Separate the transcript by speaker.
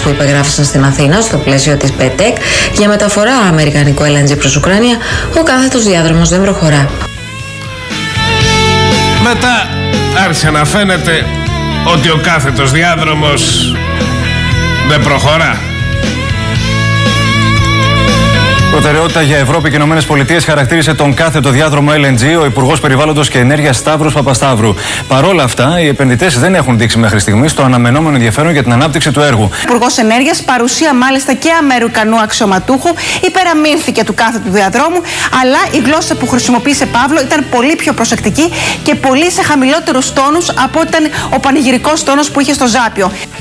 Speaker 1: που υπεγράφησαν στην Αθήνα στο πλαίσιο της ΠΕΤΕΚ για μεταφορά αμερικανικού LNG προς Ουκρανία, ο κάθετος διάδρομος δεν προχωρά.
Speaker 2: Μετά άρχισε να φαίνεται ότι ο κάθετος διάδρομος δεν προχωρά.
Speaker 3: Προτεραιότητα για Ευρώπη και ΗΠΑ χαρακτήρισε τον κάθετο διάδρομο LNG ο Υπουργός Περιβάλλοντος και Ενέργειας Σταύρος Παπασταύρου. Παρόλα αυτά, οι επενδυτές δεν έχουν δείξει μέχρι στιγμής το αναμενόμενο ενδιαφέρον για την ανάπτυξη του έργου. Ο
Speaker 4: Υπουργός Ενέργειας, παρουσία μάλιστα και Αμερικανού αξιωματούχου, υπεραμείνθηκε του κάθετου διαδρόμου, αλλά η γλώσσα που χρησιμοποίησε Παύλο ήταν πολύ πιο προσεκτική και πολύ σε χαμηλότερους τόνους από ήταν ο πανηγυρικός τόνος που είχε στο Ζάπιο.